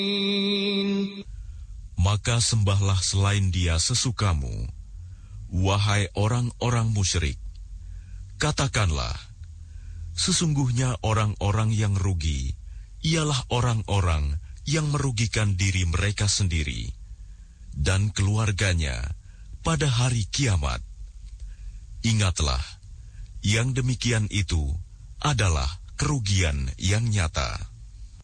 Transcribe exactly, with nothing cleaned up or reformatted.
Maka sembahlah selain Dia sesukamu, wahai orang-orang musyrik. Katakanlah, sesungguhnya orang-orang yang rugi ialah orang-orang yang merugikan diri mereka sendiri dan keluarganya pada hari kiamat. Ingatlah, yang demikian itu adalah kerugian yang nyata.